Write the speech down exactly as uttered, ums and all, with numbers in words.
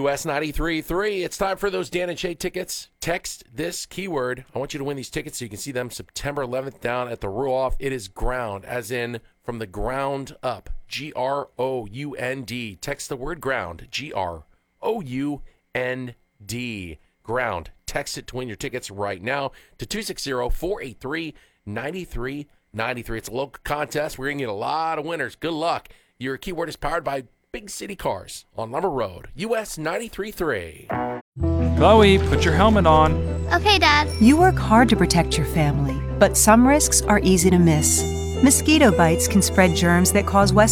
U S ninety-three point three. It's time for those Dan and Shay tickets. Text this keyword. I want you to win these tickets so you can see them September eleventh down at the Ruoff. It is ground, as in from the ground up. G R O U N D. Text the word ground. G R O U N D. Ground. Text it to win your tickets right now to two six zero, four eight three, nine three nine three. It's a local contest. We're going to get a lot of winners. Good luck. Your keyword is powered by Big City Cars on Lumber Road, U S ninety-three point three. Chloe, put your helmet on. Okay, Dad. You work hard to protect your family, but some risks are easy to miss. Mosquito bites can spread germs that cause West